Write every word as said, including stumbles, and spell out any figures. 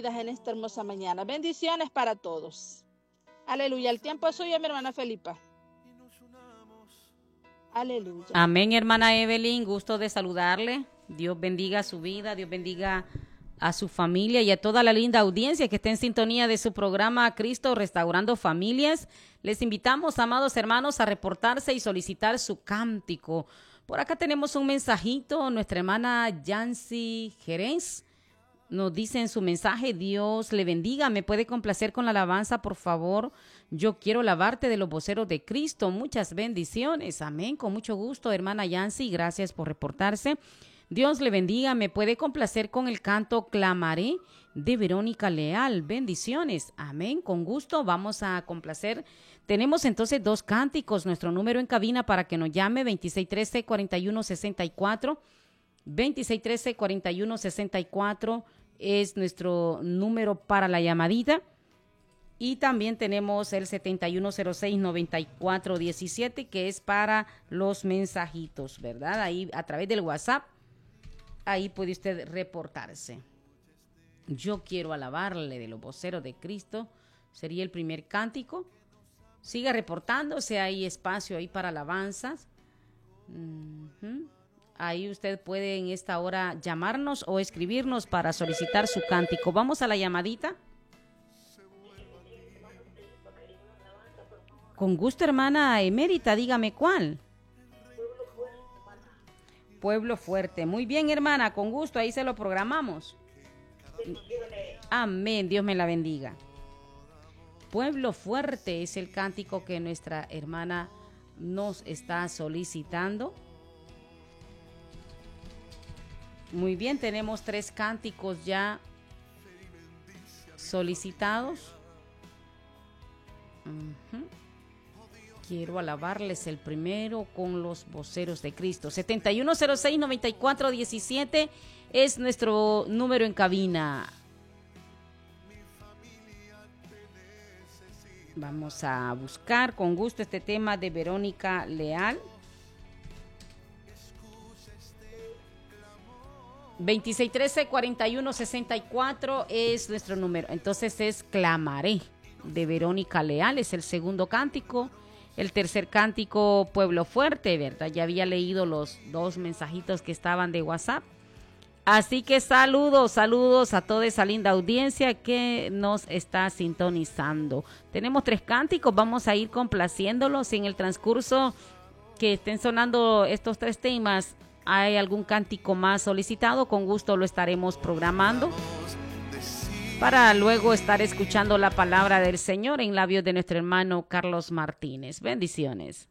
vidas en esta hermosa mañana. Bendiciones para todos. Aleluya. El tiempo es suyo, mi hermana Felipa. Aleluya. Amén, hermana Evelyn. Gusto de saludarle. Dios bendiga su vida. Dios bendiga a su familia y a toda la linda audiencia que está en sintonía de su programa Cristo Restaurando Familias. Les invitamos, amados hermanos, a reportarse y solicitar su cántico. Por acá tenemos un mensajito. Nuestra hermana Yancy Jerez nos dice en su mensaje: Dios le bendiga. ¿Me puede complacer con la alabanza, por favor? Yo quiero lavarte de los voceros de Cristo. Muchas bendiciones. Amén. Con mucho gusto, hermana Yancy. Gracias por reportarse. Dios le bendiga. ¿Me puede complacer con el canto Clamaré de Verónica Leal? Bendiciones. Amén. Con gusto vamos a complacer. Tenemos entonces dos cánticos. Nuestro número en cabina para que nos llame: veintiséis trece, cuarenta y uno sesenta y cuatro. veintiséis trece, cuarenta y uno sesenta y cuatro es nuestro número para la llamadita. Y también tenemos el setenta y uno cero seis, noventa y cuatro diecisiete, que es para los mensajitos, ¿verdad? Ahí a través del WhatsApp, ahí puede usted reportarse. Yo quiero alabarle de los voceros de Cristo. Sería el primer cántico. Siga reportándose, hay espacio ahí para alabanzas. Uh-huh. Ahí usted puede en esta hora llamarnos o escribirnos para solicitar su cántico. Vamos a la llamadita. Con gusto, hermana Emérita, dígame cuál. Pueblo Fuerte. Muy bien, hermana, con gusto, ahí se lo programamos. Amén, Dios me la bendiga. Pueblo Fuerte es el cántico que nuestra hermana nos está solicitando. Muy bien, tenemos tres cánticos ya solicitados. Uh-huh. Quiero alabarles el primero con los voceros de Cristo. setenta y uno cero seis, noventa y cuatro diecisiete es nuestro número en cabina. Vamos a buscar con gusto este tema de Verónica Leal. veintiséis trece, cuarenta y uno sesenta y cuatro es nuestro número. Entonces es Clamaré de Verónica Leal, es el segundo cántico. El tercer cántico, Pueblo Fuerte, ¿verdad? Ya había leído los dos mensajitos que estaban de WhatsApp. Así que saludos, saludos a toda esa linda audiencia que nos está sintonizando. Tenemos tres cánticos, vamos a ir complaciéndolos en el transcurso que estén sonando estos tres temas. ¿Hay algún cántico más solicitado? Con gusto lo estaremos programando para luego estar escuchando la palabra del Señor en labios de nuestro hermano Carlos Martínez. Bendiciones.